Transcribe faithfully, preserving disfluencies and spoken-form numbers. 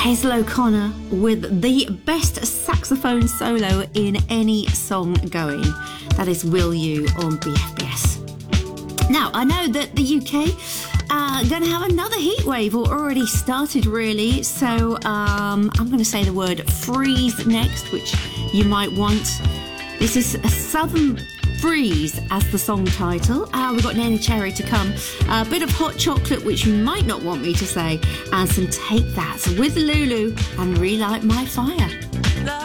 Hazel O'Connor with the best saxophone solo in any song going. That is Will You on B F B S. Now, I know that the U K are going to have another heat wave, or already started really, so um, I'm going to say the word freeze next, which you might want. This is a Southern Freeze as the song title. Uh, we've got Neneh Cherry to come, a bit of Hot Chocolate, which you might not want me to say, and some Take That with Lulu and Relight My Fire.